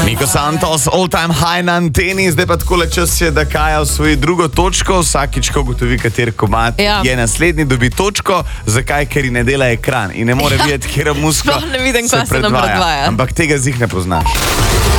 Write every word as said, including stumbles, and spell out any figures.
Niko Santos, all time high na anteni, zdaj pa takole čas je, da Kaja osvoji drugo točko, vsakič, ko ugotovi, kateri komad Ja. je naslednji, dobi točko. Zakaj? Ker ji ne dela ekran in ne more videti, kjer muska Sploh ne vidim, se kaj se nam predvaja. Ampak tega zih ne poznaš.